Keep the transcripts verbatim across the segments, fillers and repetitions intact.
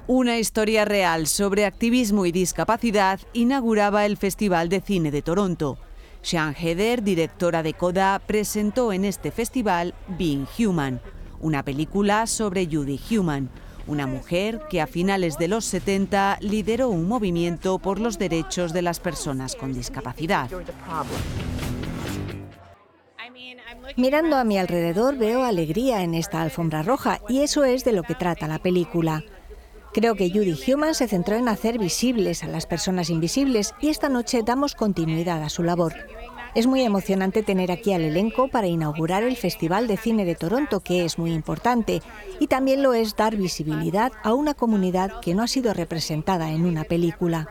Una historia real sobre activismo y discapacidad inauguraba el Festival de Cine de Toronto. Sian Heder, directora de Coda, presentó en este festival Being Human, una película sobre Judy Heumann, una mujer que a finales de los setenta lideró un movimiento por los derechos de las personas con discapacidad. Mirando a mi alrededor veo alegría en esta alfombra roja y eso es de lo que trata la película. Creo que Judy Heumann se centró en hacer visibles a las personas invisibles y esta noche damos continuidad a su labor. Es muy emocionante tener aquí al elenco para inaugurar el Festival de Cine de Toronto, que es muy importante, y también lo es dar visibilidad a una comunidad que no ha sido representada en una película.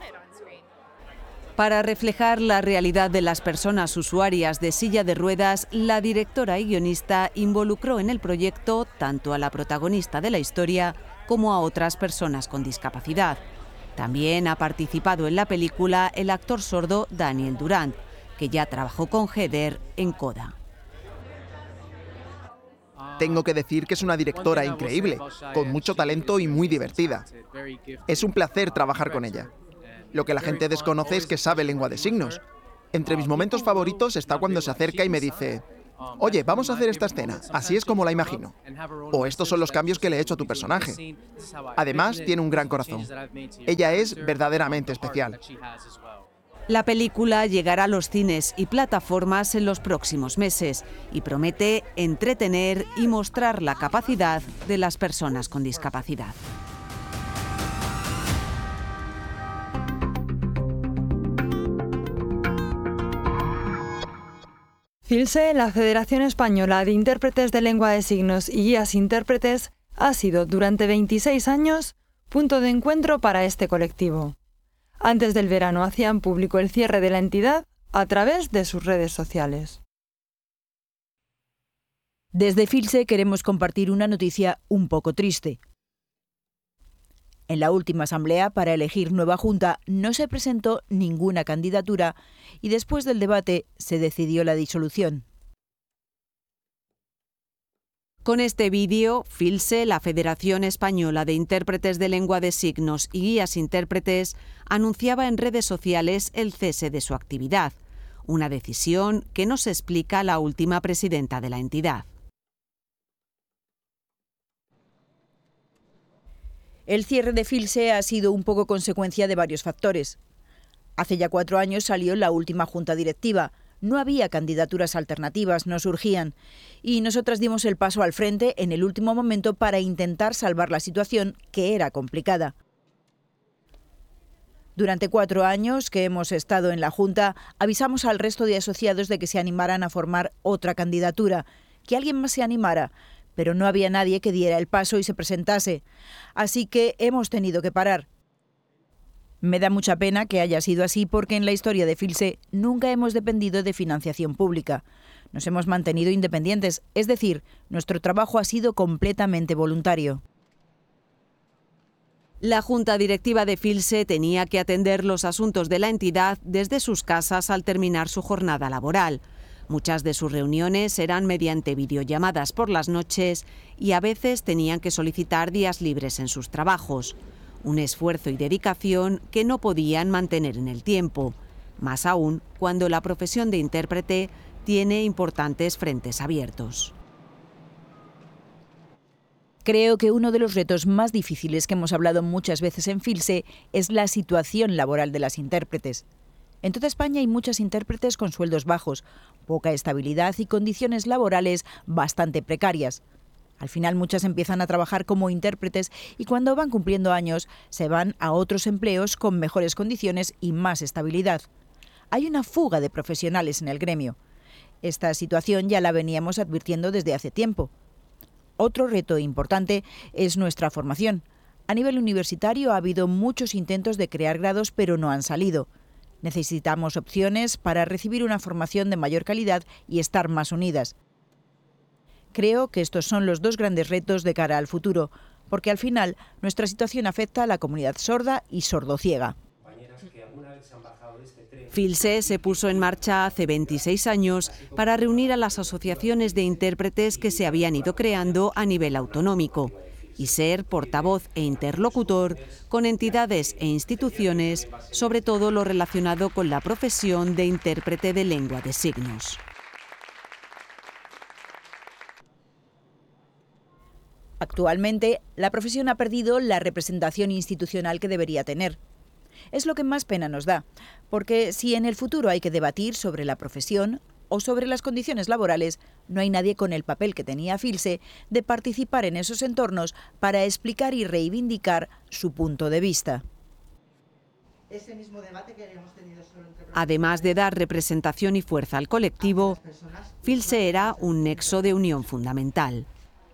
Para reflejar la realidad de las personas usuarias de silla de ruedas, la directora y guionista involucró en el proyecto tanto a la protagonista de la historia como a otras personas con discapacidad. También ha participado en la película el actor sordo Daniel Durant, que ya trabajó con Heder en Coda. Tengo que decir que es una directora increíble, con mucho talento y muy divertida. Es un placer trabajar con ella. Lo que la gente desconoce es que sabe lengua de signos. Entre mis momentos favoritos está cuando se acerca y me dice: oye, vamos a hacer esta escena, así es como la imagino. O estos son los cambios que le he hecho a tu personaje. Además, tiene un gran corazón. Ella es verdaderamente especial. La película llegará a los cines y plataformas en los próximos meses y promete entretener y mostrar la capacidad de las personas con discapacidad. FILSE, la Federación Española de Intérpretes de Lengua de Signos y Guías Intérpretes, ha sido durante veintiséis años punto de encuentro para este colectivo. Antes del verano hacían público el cierre de la entidad a través de sus redes sociales. Desde FILSE queremos compartir una noticia un poco triste. En la última asamblea para elegir nueva junta no se presentó ninguna candidatura y después del debate se decidió la disolución. Con este vídeo, FILSE, la Federación Española de Intérpretes de Lengua de Signos y Guías Intérpretes, anunciaba en redes sociales el cese de su actividad, una decisión que nos explica la última presidenta de la entidad. El cierre de FILSE ha sido un poco consecuencia de varios factores. Hace ya cuatro años salió la última junta directiva. No había candidaturas alternativas, no surgían. Y nosotras dimos el paso al frente en el último momento para intentar salvar la situación, que era complicada. Durante cuatro años que hemos estado en la junta, avisamos al resto de asociados de que se animaran a formar otra candidatura, que alguien más se animara, pero no había nadie que diera el paso y se presentase. Así que hemos tenido que parar. Me da mucha pena que haya sido así porque en la historia de FILSE nunca hemos dependido de financiación pública. Nos hemos mantenido independientes, es decir, nuestro trabajo ha sido completamente voluntario. La Junta Directiva de FILSE tenía que atender los asuntos de la entidad desde sus casas al terminar su jornada laboral. Muchas de sus reuniones eran mediante videollamadas por las noches y a veces tenían que solicitar días libres en sus trabajos. Un esfuerzo y dedicación que no podían mantener en el tiempo, más aún cuando la profesión de intérprete tiene importantes frentes abiertos. Creo que uno de los retos más difíciles que hemos hablado muchas veces en FILSE es la situación laboral de las intérpretes. En toda España hay muchas intérpretes con sueldos bajos, poca estabilidad y condiciones laborales bastante precarias. Al final muchas empiezan a trabajar como intérpretes y cuando van cumpliendo años se van a otros empleos con mejores condiciones y más estabilidad. Hay una fuga de profesionales en el gremio. Esta situación ya la veníamos advirtiendo desde hace tiempo. Otro reto importante es nuestra formación. A nivel universitario ha habido muchos intentos de crear grados, pero no han salido. Necesitamos opciones para recibir una formación de mayor calidad y estar más unidas. Creo que estos son los dos grandes retos de cara al futuro, porque al final nuestra situación afecta a la comunidad sorda y sordociega. FILSE se puso en marcha hace veintiséis años para reunir a las asociaciones de intérpretes que se habían ido creando a nivel autonómico. y ser portavoz e interlocutor con entidades e instituciones, sobre todo lo relacionado con la profesión de intérprete de lengua de signos. Actualmente, la profesión ha perdido la representación institucional que debería tener. Es lo que más pena nos da, porque si en el futuro hay que debatir sobre la profesión o sobre las condiciones laborales, no hay nadie con el papel que tenía Filse de participar en esos entornos para explicar y reivindicar su punto de vista. Además de dar representación y fuerza al colectivo, Filse era un nexo de unión fundamental.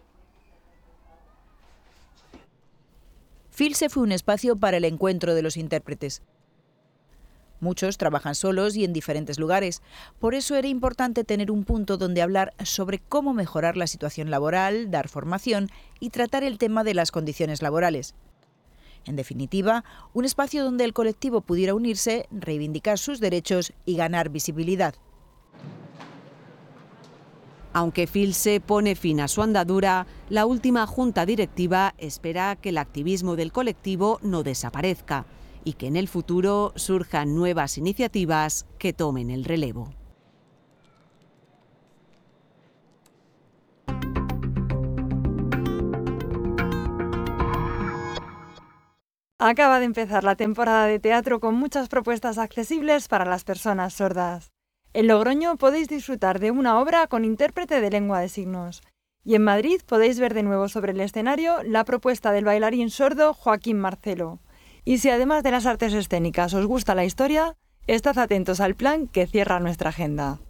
Filse fue un espacio para el encuentro de los intérpretes. Muchos trabajan solos y en diferentes lugares. Por eso era importante tener un punto donde hablar sobre cómo mejorar la situación laboral, dar formación y tratar el tema de las condiciones laborales. En definitiva, un espacio donde el colectivo pudiera unirse, reivindicar sus derechos y ganar visibilidad. Aunque Filse pone fin a su andadura, la última junta directiva espera que el activismo del colectivo no desaparezca y que en el futuro surjan nuevas iniciativas que tomen el relevo. Acaba de empezar la temporada de teatro con muchas propuestas accesibles para las personas sordas. En Logroño podéis disfrutar de una obra con intérprete de lengua de signos. Y en Madrid podéis ver de nuevo sobre el escenario la propuesta del bailarín sordo Joaquín Marcelo. Y si además de las artes escénicas os gusta la historia, estad atentos al plan que cierra nuestra agenda.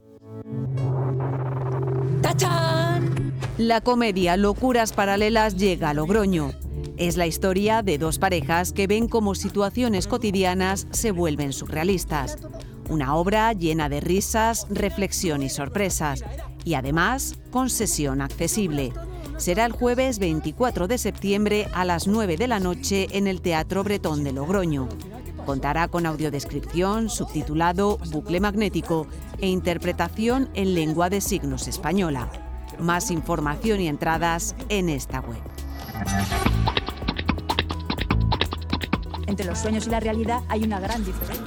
¡Tachán! La comedia Locuras Paralelas llega a Logroño. Es la historia de dos parejas que ven cómo situaciones cotidianas se vuelven surrealistas. Una obra llena de risas, reflexión y sorpresas. Y además, con sesión accesible. Será el jueves veinticuatro de septiembre a las nueve de la noche en el Teatro Bretón de Logroño. Contará con audiodescripción, subtitulado, bucle magnético e interpretación en lengua de signos española. Más información y entradas en esta web. Entre los sueños y la realidad hay una gran diferencia.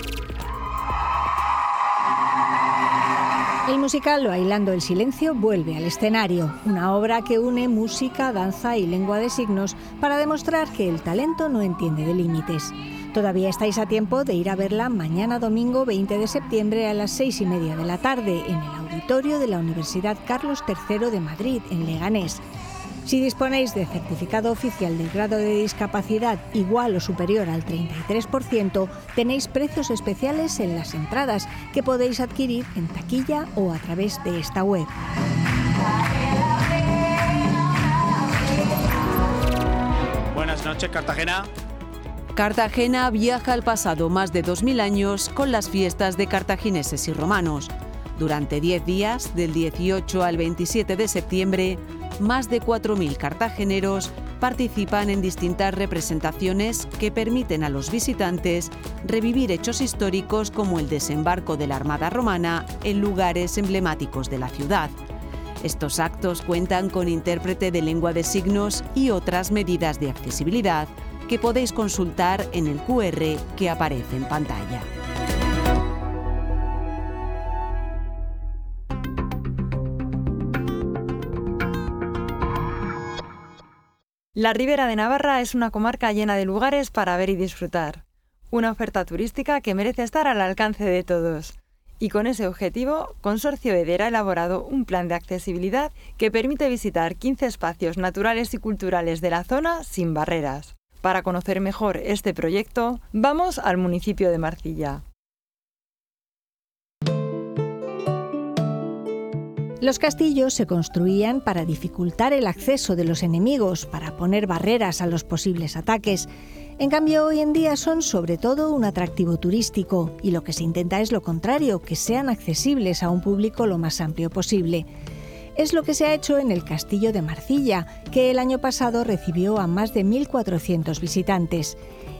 El musical Bailando el Silencio vuelve al escenario, una obra que une música, danza y lengua de signos para demostrar que el talento no entiende de límites. Todavía estáis a tiempo de ir a verla mañana domingo veinte de septiembre a las seis y media de la tarde en el auditorio de la Universidad Carlos tercero de Madrid, en Leganés. Si disponéis de certificado oficial del grado de discapacidad igual o superior al treinta y tres por ciento, tenéis precios especiales en las entradas que podéis adquirir en taquilla o a través de esta web. Buenas noches, Cartagena. Cartagena viaja al pasado más de dos mil años con las fiestas de cartagineses y romanos. Durante diez días, del dieciocho al veintisiete de septiembre, más de cuatro mil cartageneros participan en distintas representaciones que permiten a los visitantes revivir hechos históricos como el desembarco de la Armada Romana en lugares emblemáticos de la ciudad. Estos actos cuentan con intérprete de lengua de signos y otras medidas de accesibilidad que podéis consultar en el cu erre que aparece en pantalla. La Ribera de Navarra es una comarca llena de lugares para ver y disfrutar. Una oferta turística que merece estar al alcance de todos. Y con ese objetivo, Consorcio EDER ha elaborado un plan de accesibilidad que permite visitar quince espacios naturales y culturales de la zona sin barreras. Para conocer mejor este proyecto, vamos al municipio de Marcilla. Los castillos se construían para dificultar el acceso de los enemigos, para poner barreras a los posibles ataques. En cambio, hoy en día son sobre todo un atractivo turístico y lo que se intenta es lo contrario, que sean accesibles a un público lo más amplio posible. Es lo que se ha hecho en el Castillo de Marcilla, que el año pasado recibió a más de mil cuatrocientos visitantes.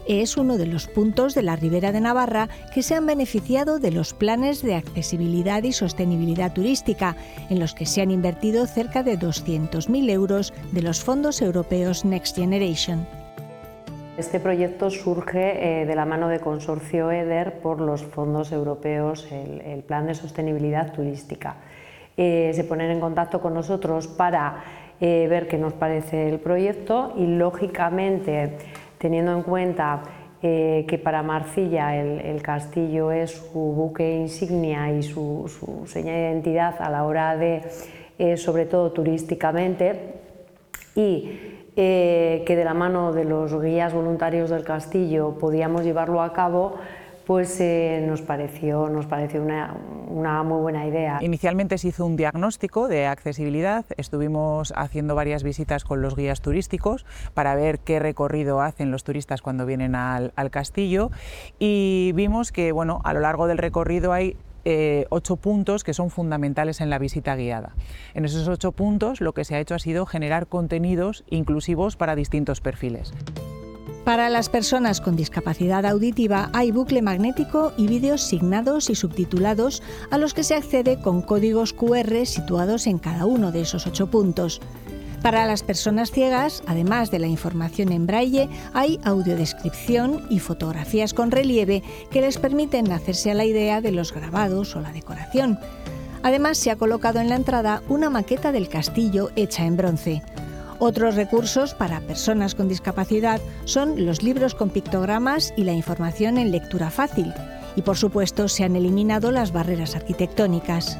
Es uno de los puntos de la Ribera de Navarra que se han beneficiado de los planes de accesibilidad y sostenibilidad turística, en los que se han invertido cerca de doscientos mil euros de los fondos europeos Next Generation. Este proyecto surge eh, de la mano de Consorcio EDER por los fondos europeos, el, el Plan de Sostenibilidad Turística. Eh, se ponen en contacto con nosotros para eh, ver qué nos parece el proyecto y, lógicamente, teniendo en cuenta eh, que para Marcilla el, el castillo es su buque insignia y su, su seña de identidad a la hora de, eh, sobre todo turísticamente, y eh, que de la mano de los guías voluntarios del castillo podíamos llevarlo a cabo, pues eh, nos pareció, nos pareció una, una muy buena idea. Inicialmente se hizo un diagnóstico de accesibilidad, estuvimos haciendo varias visitas con los guías turísticos para ver qué recorrido hacen los turistas cuando vienen al, al castillo, y vimos que, bueno, a lo largo del recorrido hay Eh, ocho puntos que son fundamentales en la visita guiada. En esos ocho puntos lo que se ha hecho ha sido generar contenidos inclusivos para distintos perfiles. Para las personas con discapacidad auditiva hay bucle magnético y vídeos signados y subtitulados a los que se accede con códigos cu erre situados en cada uno de esos ocho puntos. Para las personas ciegas, además de la información en braille, hay audiodescripción y fotografías con relieve que les permiten hacerse a la idea de los grabados o la decoración. Además, se ha colocado en la entrada una maqueta del castillo hecha en bronce. Otros recursos para personas con discapacidad son los libros con pictogramas y la información en lectura fácil. Y, por supuesto, se han eliminado las barreras arquitectónicas.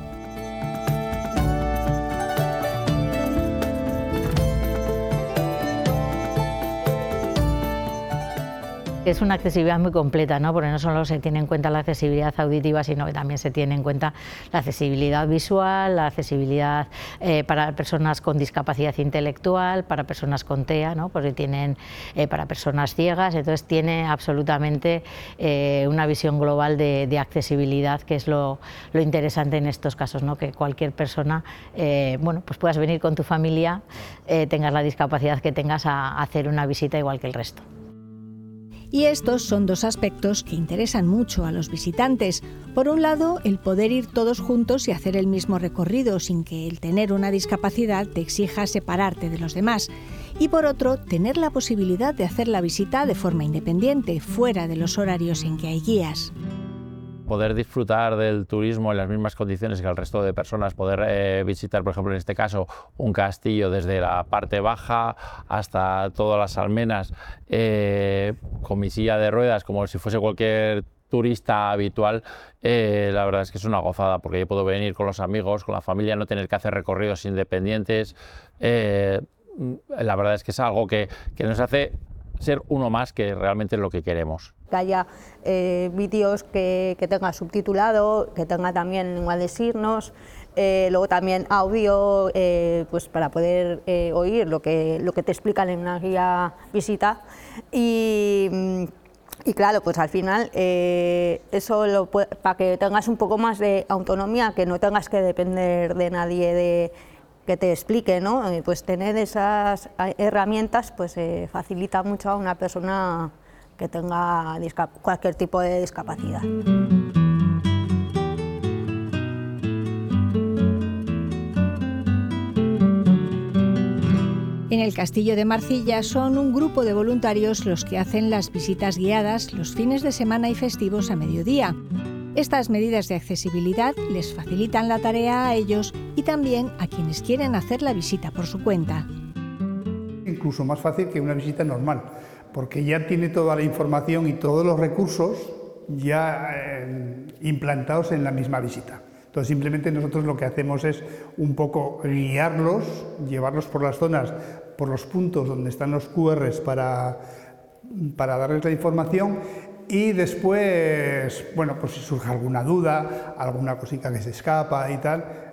Es una accesibilidad muy completa, ¿no? Porque no solo se tiene en cuenta la accesibilidad auditiva, sino que también se tiene en cuenta la accesibilidad visual, la accesibilidad eh, para personas con discapacidad intelectual, para personas con T E A, ¿no? Porque tienen eh, para personas ciegas, entonces tiene absolutamente eh, una visión global de, de accesibilidad, que es lo, lo interesante en estos casos, ¿no? Que cualquier persona, eh, bueno, pues puedas venir con tu familia, eh, tengas la discapacidad que tengas, a, a hacer una visita igual que el resto. Y estos son dos aspectos que interesan mucho a los visitantes. Por un lado, el poder ir todos juntos y hacer el mismo recorrido sin que el tener una discapacidad te exija separarte de los demás. Y por otro, tener la posibilidad de hacer la visita de forma independiente, fuera de los horarios en que hay guías. Poder disfrutar del turismo en las mismas condiciones que el resto de personas, poder eh, visitar, por ejemplo, en este caso, un castillo desde la parte baja hasta todas las almenas, eh, con mi silla de ruedas, como si fuese cualquier turista habitual, eh, la verdad es que es una gozada, porque yo puedo venir con los amigos, con la familia, no tener que hacer recorridos independientes. Eh, la verdad es que es algo que, que nos hace ser uno más, que realmente es lo que queremos. Que haya eh, vídeos que, que tenga subtitulado, que tenga también lengua de signos, eh, luego también audio, eh, pues para poder eh, oír lo que, lo que te explican en una guía visita. Y, y claro, pues al final eh, eso lo, para que tengas un poco más de autonomía, que no tengas que depender de nadie de que te explique, ¿no? Pues tener esas herramientas pues eh, facilita mucho a una persona que tenga cualquier tipo de discapacidad. En el Castillo de Marcilla son un grupo de voluntarios los que hacen las visitas guiadas los fines de semana y festivos a mediodía. Estas medidas de accesibilidad les facilitan la tarea a ellos y también a quienes quieren hacer la visita por su cuenta. Incluso más fácil que una visita normal, porque ya tiene toda la información y todos los recursos ya eh, implantados en la misma visita. Entonces simplemente nosotros lo que hacemos es un poco guiarlos, llevarlos por las zonas, por los puntos donde están los cu erres para, para darles la información. Y después, bueno, pues si surge alguna duda, alguna cosita que se escapa y tal,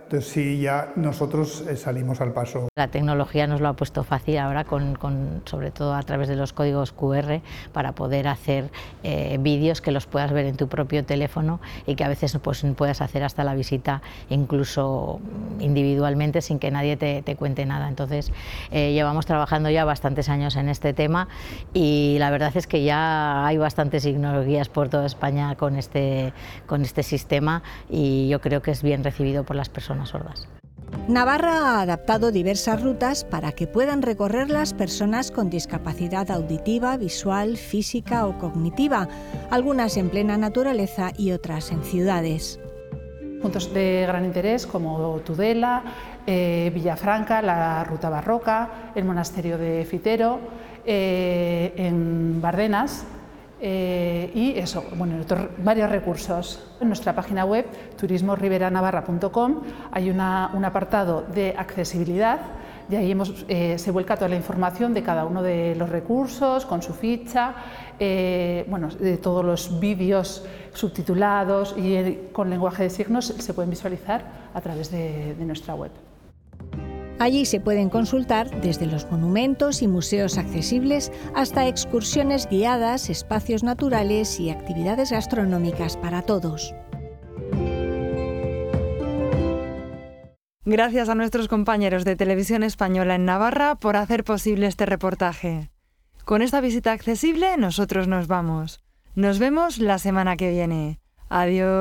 Entonces sí, ya nosotros eh, salimos al paso. La tecnología nos lo ha puesto fácil ahora, con, con, sobre todo a través de los códigos cu erre, para poder hacer eh, vídeos que los puedas ver en tu propio teléfono y que a veces pues, puedas hacer hasta la visita incluso individualmente sin que nadie te, te cuente nada. Entonces eh, llevamos trabajando ya bastantes años en este tema y la verdad es que ya hay bastantes signoguías por toda España con este, con este sistema y yo creo que es bien recibido por las personas sordas. Navarra ha adaptado diversas rutas para que puedan recorrerlas personas con discapacidad auditiva, visual, física o cognitiva, algunas en plena naturaleza y otras en ciudades. Puntos de gran interés como Tudela, eh, Villafranca, la Ruta Barroca, el Monasterio de Fitero, eh, en Bardenas. Eh, y eso, bueno, otros, varios recursos. En nuestra página web, turismo ribera navarra punto com, hay una, un apartado de accesibilidad y ahí hemos, eh, se vuelca toda la información de cada uno de los recursos, con su ficha, eh, bueno, de todos los vídeos subtitulados y eh, con lenguaje de signos se pueden visualizar a través de, de nuestra web. Allí se pueden consultar desde los monumentos y museos accesibles hasta excursiones guiadas, espacios naturales y actividades gastronómicas para todos. Gracias a nuestros compañeros de Televisión Española en Navarra por hacer posible este reportaje. Con esta visita accesible nosotros nos vamos. Nos vemos la semana que viene. Adiós.